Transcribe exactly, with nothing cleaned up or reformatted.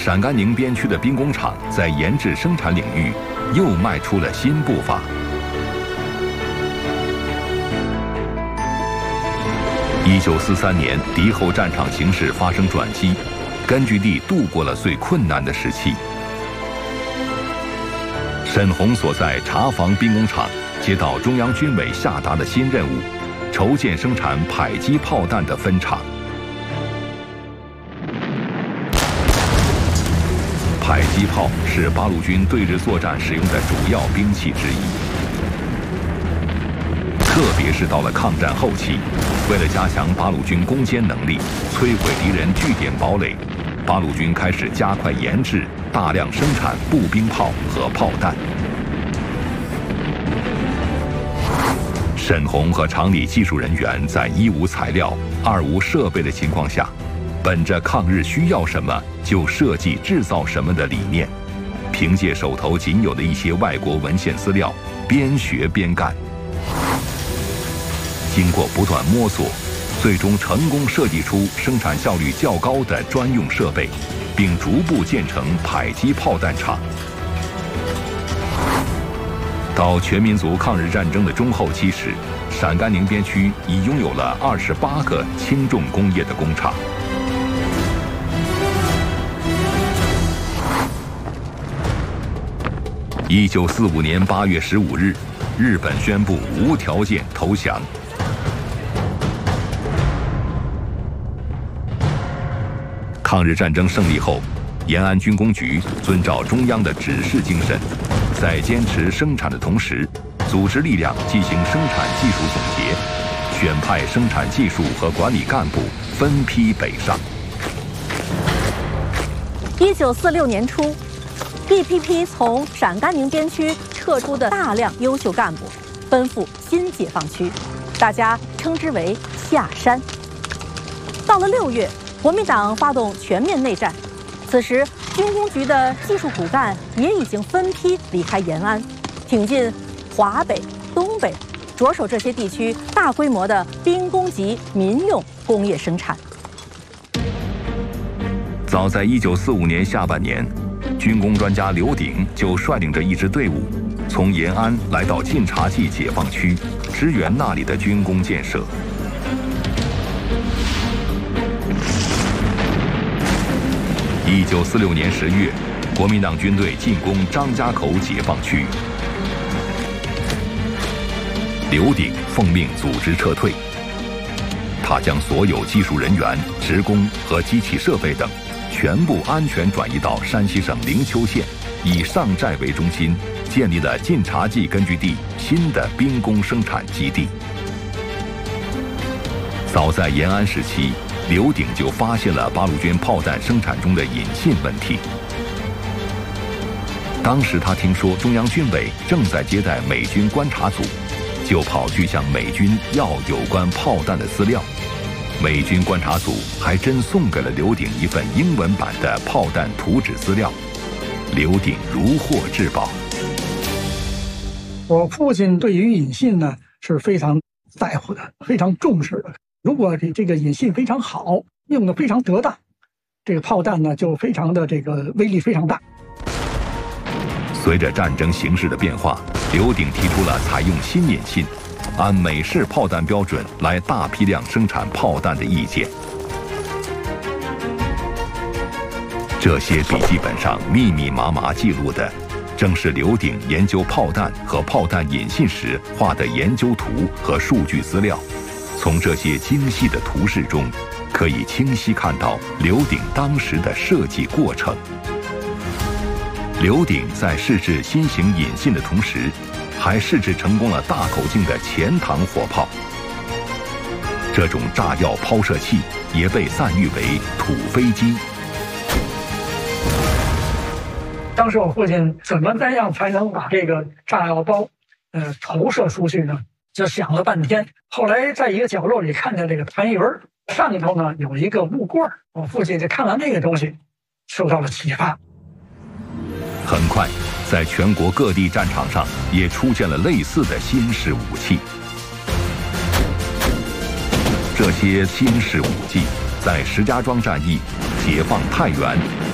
陕甘宁边区的兵工厂在研制生产领域又迈出了新步伐。一九四三年，敌后战场形势发生转机，根据地度过了最困难的时期。沈鸿所在茶房兵工厂接到中央军委下达的新任务，筹建生产迫击炮弹的分厂。迫击炮是八路军对日作战使用的主要兵器之一，特别是到了抗战后期，为了加强八路军攻坚能力，摧毁敌人据点堡垒，八路军开始加快研制，大量生产步兵炮和炮弹。沈鸿和厂里技术人员在一无材料、二无设备的情况下，本着抗日需要什么就设计制造什么的理念，凭借手头仅有的一些外国文献资料，边学边干。经过不断摸索，最终成功设计出生产效率较高的专用设备，并逐步建成迫击炮弹厂。到全民族抗日战争的中后期时，陕甘宁边区已拥有了二十八个轻重工业的工厂。一九四五年八月十五日，日本宣布无条件投降。抗日战争胜利后，延安军工局遵照中央的指示精神，在坚持生产的同时，组织力量进行生产技术总结，选派生产技术和管理干部分批北上。 一九四六年初，一批批从陕甘宁边区撤出的大量优秀干部，奔赴新解放区，大家称之为下山。到了六月，国民党发动全面内战，此时军工局的技术骨干也已经分批离开延安，挺进华北、东北，着手这些地区大规模的兵工级民用工业生产。 早在一九四五年下半年，军工专家刘鼎就率领着一支队伍，从延安来到晋察冀解放区，支援那里的军工建设。一九四六年十月，国民党军队进攻张家口解放区，刘鼎奉命组织撤退。他将所有技术人员、职工和机器设备等全部安全转移到山西省灵丘县，以上寨为中心，建立了晋察冀根据地新的兵工生产基地。早在延安时期，刘鼎就发现了八路军炮弹生产中的引信问题。当时他听说中央军委正在接待美军观察组，就跑去向美军要有关炮弹的资料。美军观察组还真送给了刘鼎一份英文版的炮弹图纸资料，刘鼎如获至宝。 我父亲对于引信呢是非常在乎的，非常重视的。如果这个引信非常好，用的非常得当，这个炮弹呢就非常的这个威力非常大。 随着战争形势的变化，刘鼎提出了采用新引信，按美式炮弹标准来大批量生产炮弹的意见。这些笔记本上密密麻麻记录的，正是刘鼎研究炮弹和炮弹引信时画的研究图和数据资料。从这些精细的图示中，可以清晰看到刘鼎当时的设计过程。刘鼎在试制新型引信的同时，还试制成功了大口径的前膛火炮。这种炸药抛射器也被赞誉为土飞机。 当时我父亲怎么怎样才能把这个炸药包呃投射出去呢？就想了半天，后来在一个角落里看见这个弹云儿，上头呢有一个木棍儿。我父亲就看完这个东西，受到了启发。 很快，在全国各地战场上也出现了类似的新式武器。这些新式武器在石家庄战役、解放太原、